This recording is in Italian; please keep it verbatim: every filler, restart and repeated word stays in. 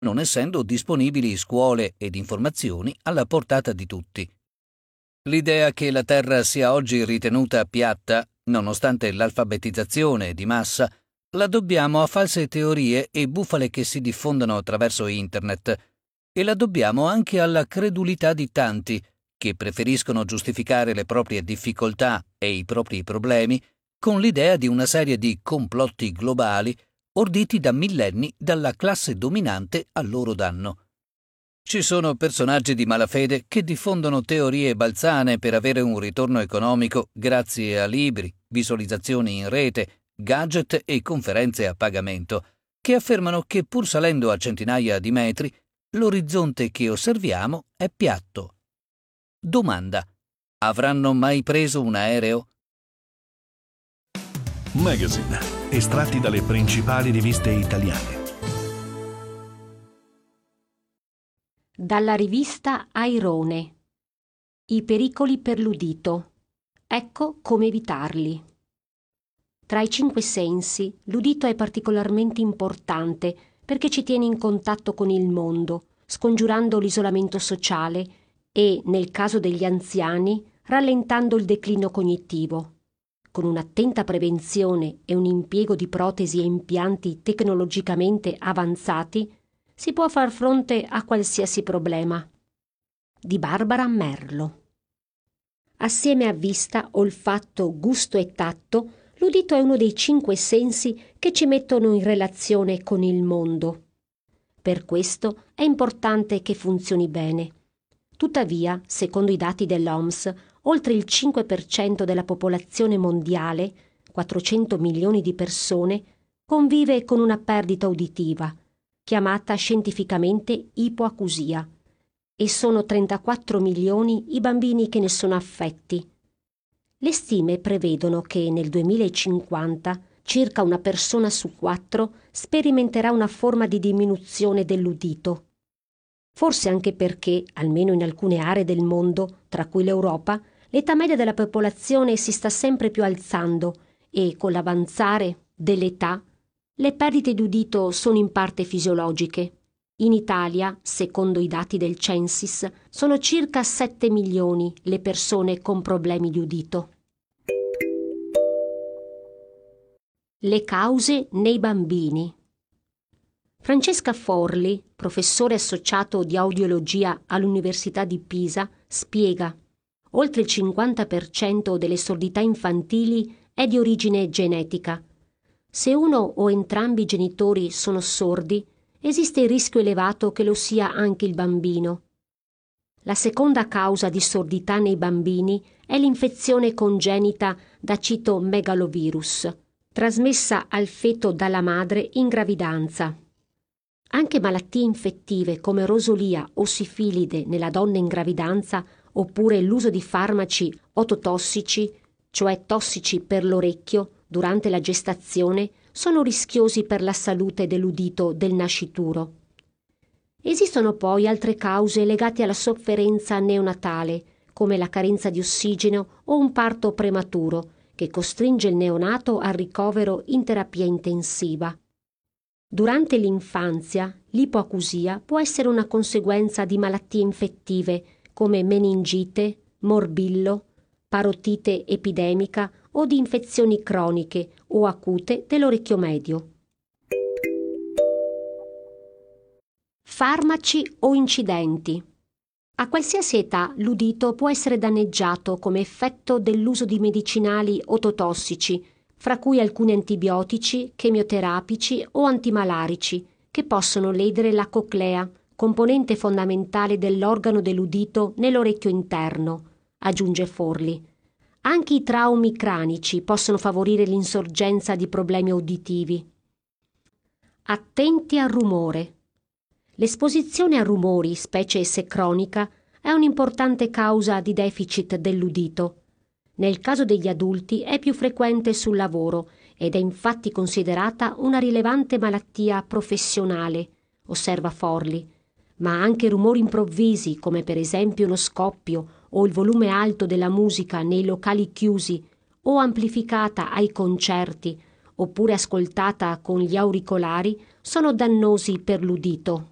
non essendo disponibili scuole ed informazioni alla portata di tutti. L'idea che la Terra sia oggi ritenuta piatta, nonostante l'alfabetizzazione di massa, la dobbiamo a false teorie e bufale che si diffondono attraverso Internet, e la dobbiamo anche alla credulità di tanti che preferiscono giustificare le proprie difficoltà e i propri problemi con l'idea di una serie di complotti globali orditi da millenni dalla classe dominante a loro danno. Ci sono personaggi di malafede che diffondono teorie balzane per avere un ritorno economico grazie a libri, visualizzazioni in rete, gadget e conferenze a pagamento, che affermano che pur salendo a centinaia di metri, l'orizzonte che osserviamo è piatto. Domanda: avranno mai preso un aereo? Magazine, estratti dalle principali riviste italiane. Dalla rivista Airone. I pericoli per l'udito. Ecco come evitarli. Tra i cinque sensi, l'udito è particolarmente importante perché ci tiene in contatto con il mondo, scongiurando l'isolamento sociale e, nel caso degli anziani, rallentando il declino cognitivo. Con un'attenta prevenzione e un impiego di protesi e impianti tecnologicamente avanzati, si può far fronte a qualsiasi problema. Di Barbara Merlo. Assieme a vista, olfatto, gusto e tatto, l'udito è uno dei cinque sensi che ci mettono in relazione con il mondo. Per questo è importante che funzioni bene. Tuttavia, secondo i dati dell'O M S, oltre il cinque per cento della popolazione mondiale, quattrocento milioni di persone, convive con una perdita uditiva, chiamata scientificamente ipoacusia, e sono trentaquattro milioni i bambini che ne sono affetti. Le stime prevedono che nel duemilacinquanta circa una persona su quattro sperimenterà una forma di diminuzione dell'udito. Forse anche perché, almeno in alcune aree del mondo, tra cui l'Europa, l'età media della popolazione si sta sempre più alzando e, con l'avanzare dell'età, le perdite di udito sono in parte fisiologiche. In Italia, secondo i dati del Censis, sono circa sette milioni le persone con problemi di udito. Le cause nei bambini. Francesca Forli, professore associato di audiologia all'Università di Pisa, spiega: oltre il cinquanta per cento delle sordità infantili è di origine genetica. Se uno o entrambi i genitori sono sordi, esiste il rischio elevato che lo sia anche il bambino. La seconda causa di sordità nei bambini è l'infezione congenita da citomegalovirus, trasmessa al feto dalla madre in gravidanza. Anche malattie infettive come rosolia o sifilide nella donna in gravidanza, oppure l'uso di farmaci ototossici, cioè tossici per l'orecchio, durante la gestazione, sono rischiosi per la salute dell'udito del nascituro. Esistono poi altre cause legate alla sofferenza neonatale, come la carenza di ossigeno o un parto prematuro, che costringe il neonato al ricovero in terapia intensiva. Durante l'infanzia, l'ipoacusia può essere una conseguenza di malattie infettive come meningite, morbillo, parotite epidemica o di infezioni croniche o acute dell'orecchio medio. Farmaci o incidenti. A qualsiasi età l'udito può essere danneggiato come effetto dell'uso di medicinali ototossici, fra cui alcuni antibiotici, chemioterapici o antimalarici, che possono ledere la coclea, componente fondamentale dell'organo dell'udito nell'orecchio interno, aggiunge Forli. Anche i traumi cranici possono favorire l'insorgenza di problemi uditivi. Attenti al rumore. L'esposizione a rumori, specie se cronica, è un'importante causa di deficit dell'udito. Nel caso degli adulti è più frequente sul lavoro ed è infatti considerata una rilevante malattia professionale, osserva Forli, ma anche rumori improvvisi come per esempio uno scoppio o il volume alto della musica nei locali chiusi o amplificata ai concerti oppure ascoltata con gli auricolari sono dannosi per l'udito.